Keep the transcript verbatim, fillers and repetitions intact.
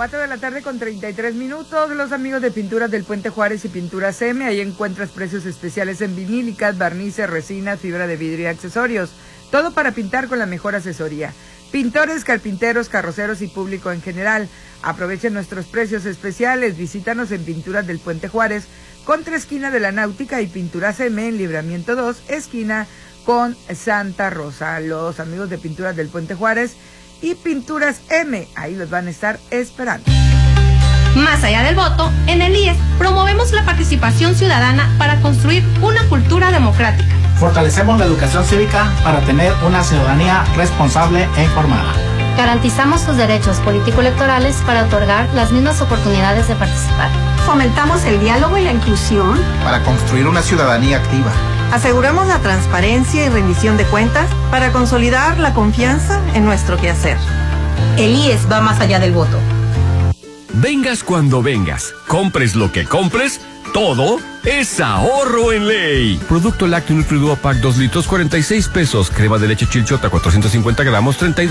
cuatro de la tarde con treinta y tres minutos, los amigos de Pinturas del Puente Juárez y Pinturas M, ahí encuentras precios especiales en vinílicas, barnices, resinas, fibra de vidrio y accesorios. Todo para pintar con la mejor asesoría. Pintores, carpinteros, carroceros y público en general. Aprovechen nuestros precios especiales. Visítanos en Pinturas del Puente Juárez, contra esquina de la Náutica, y Pinturas M en Libramiento dos, esquina con Santa Rosa. Los amigos de Pinturas del Puente Juárez y Pinturas M, ahí los van a estar esperando. Más allá del voto, en el I E S promovemos la participación ciudadana para construir una cultura democrática. Fortalecemos la educación cívica para tener una ciudadanía responsable e informada. Garantizamos sus derechos político-electorales para otorgar las mismas oportunidades de participar. Fomentamos el diálogo y la inclusión para construir una ciudadanía activa. Aseguramos la transparencia y rendición de cuentas para consolidar la confianza en nuestro quehacer. El I E S va más allá del voto. Vengas cuando vengas, compres lo que compres, todo es ahorro en ley. Producto lácteo Nutriduo Pack dos litros, cuarenta y seis pesos. Crema de leche Chilchota, cuatrocientos cincuenta gramos, treinta y dos.